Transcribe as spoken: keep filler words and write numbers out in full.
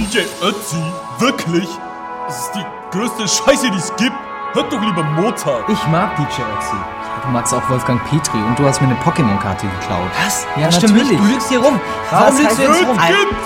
D J Ötzi, wirklich? Das ist die größte Scheiße, die es gibt. Hört doch lieber Mozart. Ich mag D J Ötzi. Du magst auch Wolfgang Petri und du hast mir eine Pokémon-Karte geklaut. Was? Ja, das stimmt nicht. natürlich. Du lügst hier rum. Was Warum lügst heißt du jetzt rum? Gib